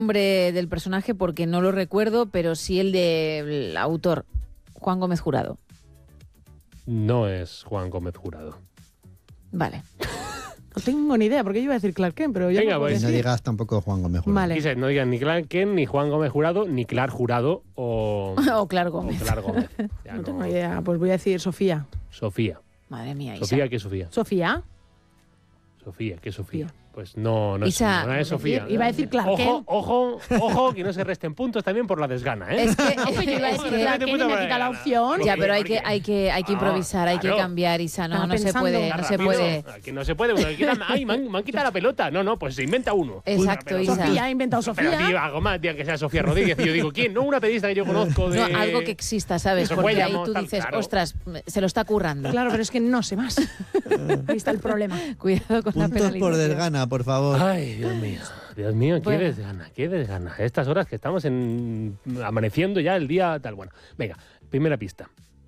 nombre del personaje porque no lo recuerdo, pero sí el del autor, Juan Gómez Jurado. No es Juan Gómez Jurado. Vale. No tengo ni idea, porque yo iba a decir Clark Kent, pero ya Venga, no puedo pues. No decir. digas tampoco Juan Gómez Jurado. Vale. Dice, no digan ni Clark Kent, ni Juan Gómez Jurado, ni Clark Jurado o O Clark Gómez. o Clark Gómez. Ya No tengo idea, pues voy a decir Sofía. Sofía. Madre mía, Isa. ¿Sofía qué Sofía? ¿Sofía? Sofía, ¿qué Sofía? Pues no es, Isa, no es Sofía. Iba a decir Clark Ojo, Kent. ojo, que no se resten puntos también por la desgana, ¿eh? Es que, No, pues yo iba a decir Clark Kent y me ha quitado la opción. ya, pero hay que improvisar, hay que claro. cambiar, Isa. No, Estaba no se pensando. puede, Está no se rápido. puede. Que no se puede. Ay, me han quitado la pelota. No, pues se inventa uno. Exacto, Pero, Isa. Sofía, ha inventado Pero Sofía. tío, algo más, tío, que sea Sofía Rodríguez. Y yo digo, ¿quién? No una periodista que yo conozco de... No, algo que exista, ¿sabes? Eso Porque fue, ahí llamó, tú tal, dices, claro. ostras, se lo está currando. Claro, pero es que no sé más. Ahí está el problema. Cuidado con la Puntos por penalización. desgana, por favor. Ay, Dios mío. Dios mío, qué Bueno. desgana, qué desgana. A estas horas que estamos amaneciendo ya el día tal. Bueno, venga, primera pista.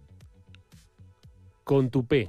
Con tu P.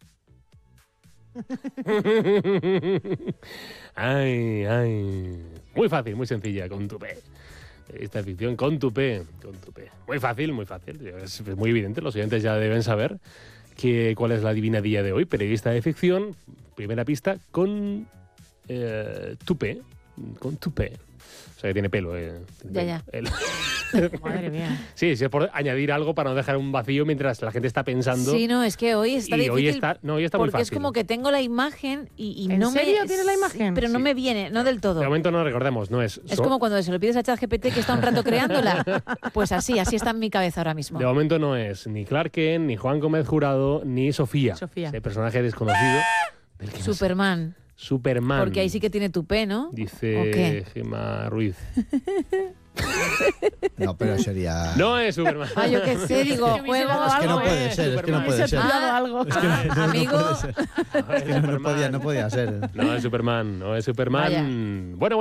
Ay. Muy fácil, muy sencilla, con tu P. Esta ficción, con tu P. Muy fácil, muy fácil. Es muy evidente, los oyentes ya deben saber cuál es la adivinadilla de hoy. Periodista de ficción, primera pista, con tupé. Con tupé. O sea, que tiene pelo. Ya. Madre mía. Sí, es por añadir algo para no dejar un vacío mientras la gente está pensando. Sí, no, es que hoy está y difícil. hoy está muy porque fácil. es como que tengo la imagen y ¿En no serio me... tienes la Sí, imagen? pero no Sí. me viene, no del todo. De momento no recordemos, no es... Es como cuando se lo pides a ChatGPT que está un rato creándola. Pues así está en mi cabeza ahora mismo. De momento no es ni Clark Kent, ni Juan Gómez Jurado, ni Sofía. Sofía. Ese personaje desconocido. Del que no sé. Superman. Superman. Porque ahí sí que tiene tupé, ¿no? ¿O Dice qué? Gemma Ruiz. No, pero sería... No es Superman. Ah, yo qué sé, digo, Es que hubiese juego... dado Es que no algo, puede ser, es que no Superman. puede ser. Hubiese algo. Es que no amigo. puede ser. Es que no podía ser. No es Superman, no es Superman. Bueno.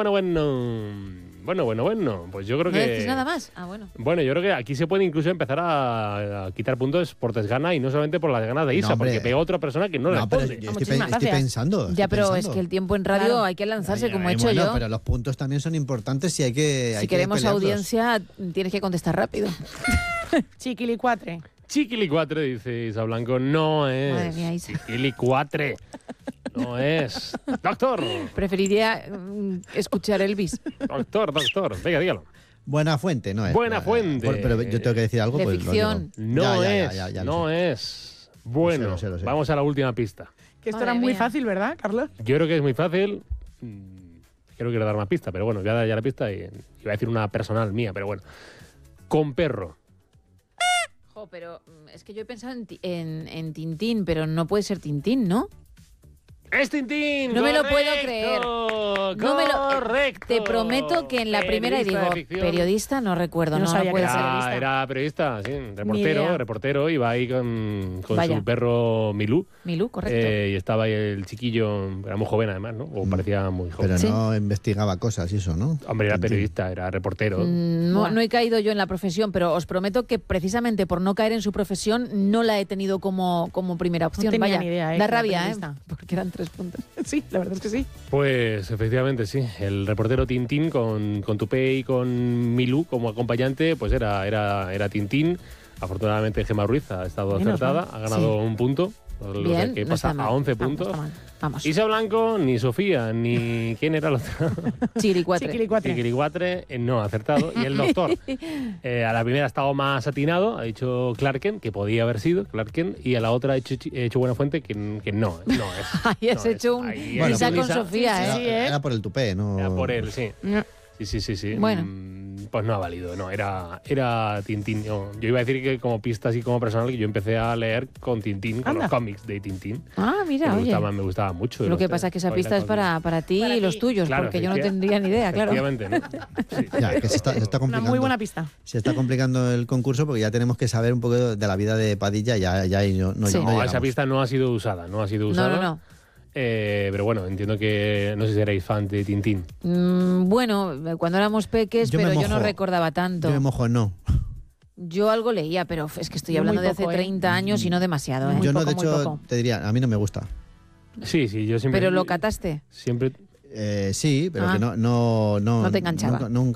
Pues yo creo ¿No que... decís nada más? Ah, bueno. Bueno, yo creo que aquí se puede incluso empezar a quitar puntos por desgana y no solamente por las ganas de Isa, No, hombre. porque pegó a otra persona que no, No, pero responde. yo Muchísimas estoy gracias. pensando. Ya, pero estoy es que el pensando. tiempo en radio Claro. hay que lanzarse, Ay, como he ay, hecho bueno, yo. pero los puntos también son importantes y hay que Si queremos pelearlos. audiencia, tienes que contestar rápido. Chiquilicuatre. Chiquilicuatre, dice Isa Blanco, no es. Madre mía, Isa. Chiquilicuatre. No es. Doctor. Preferiría escuchar Elvis. Doctor. Venga, dígalo. Buena fuente, no es. Buena fuente. Pero yo tengo que decir algo. De pues lo ficción. digo. No Ya, es. ya, No lo sé. es. Bueno, Lo sé. vamos a la última pista. Que esto Madre era muy mía. fácil, ¿verdad, Carlos? Yo creo que es muy fácil. Creo que quiero dar más pista, pero bueno, voy a dar ya la pista y iba a decir una personal mía, pero bueno. Con perro. Jo, pero es que yo he pensado en Tintín, pero no puede ser Tintín, ¿no? ¡Es Tintín! No me lo ¡Correcto! puedo creer. No me lo- ¡Correcto! Te prometo que en la primera, y Periodista digo, de ficción. periodista, no recuerdo, No no sabía que puede era ser. periodista. Era periodista, sí, idea. reportero, iba ahí con Vaya. su perro Milú. Milú, correcto. Y estaba ahí el chiquillo, era muy joven además, ¿no? O parecía muy joven. Pero Sí. no investigaba cosas y eso, ¿no? Hombre, era Tintín. periodista, era reportero. No, Bueno. no he caído yo en la profesión, pero os prometo que precisamente por no caer en su profesión no la he tenido como primera opción. tenía Vaya, ni idea, da que era rabia, periodista. porque eran 3 puntos. Sí, la verdad es que sí. Pues efectivamente, sí. El reportero Tintín con Tupé y con Milú como acompañante, pues era Tintín. Afortunadamente Gemma Ruiz ha estado Menos acertada, ha ganado un punto. O sea, Bien, que no pasa está mal. a 11 Vamos, puntos. está mal. Vamos. Isa Blanco, ni Sofía, ni... ¿Quién era el otro? Chiricuatre. Chiquilicuatre. Chiquilicuatre, no ha acertado. Y el doctor, a la primera ha estado más atinado, ha dicho Clark Kent, que podía haber sido Clark Kent, y a la otra ha hecho Buena Fuente, que no es. Ahí has no hecho es. un Ahí Bueno, Isa con Isa- Sofía, Era, ¿eh? Sí, ¿eh? era por el tupé, ¿no? Era por él, sí. No. Sí. Bueno. Pues no ha valido, no, era Tintín. Yo iba a decir que como pista así como personal, que yo empecé a leer con Tintín, con Anda. los cómics de Tintín. Ah, Que mira, oye. me gustaba mucho. Lo que pasa es que esa pista es para ti y los tuyos, Claro, porque yo no tendría ni idea, claro. Efectivamente, ¿no? Sí. Ya, que se está Una complicando. muy buena pista. Se está complicando el concurso porque ya tenemos que saber un poco de la vida de Padilla. Ya ahí no Sí. No, llegamos. esa pista no ha sido usada, No. Pero bueno, entiendo que no sé si seréis fan de Tintín. Bueno, cuando éramos peques, Yo me pero yo no mojo. recordaba tanto. Yo me mojo, no. Yo algo leía, pero es que estoy Yo muy hablando de hace poco, ¿eh? 30 años y no demasiado, ¿eh? Muy Yo no, poco, de muy hecho, poco. te diría, a mí no me gusta. Sí, yo siempre... Pero lo cataste. Siempre... Sí, pero Ah. que No te enganchaba. nunca